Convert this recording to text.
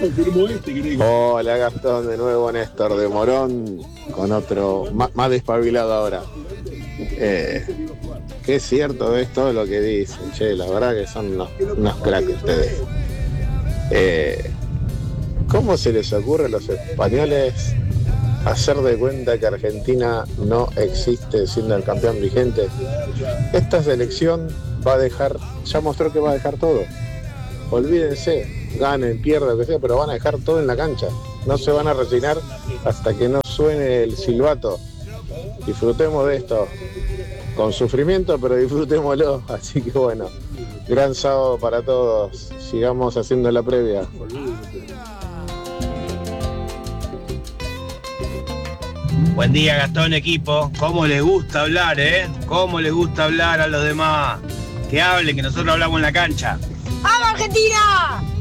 Hola Gastón, de nuevo Néstor de Morón, con otro más despabilado ahora. Que es cierto, es todo lo que dicen, che, la verdad que son unos cracks ustedes. ¿Cómo se les ocurre a los españoles hacer de cuenta que Argentina no existe siendo el campeón vigente? Esta selección va a dejar, ya mostró que va a dejar todo. Olvídense, ganen, pierdan, lo que sea, pero van a dejar todo en la cancha. No se van a resignar hasta que no suene el silbato. Disfrutemos de esto. Con sufrimiento, pero disfrutémoslo. Así que bueno, gran sábado para todos. Sigamos haciendo la previa. Buen día, Gastón, equipo. ¿Cómo les gusta hablar, ¿Cómo les gusta hablar a los demás? Que hablen, que nosotros hablamos en la cancha. ¡Vamos, Argentina!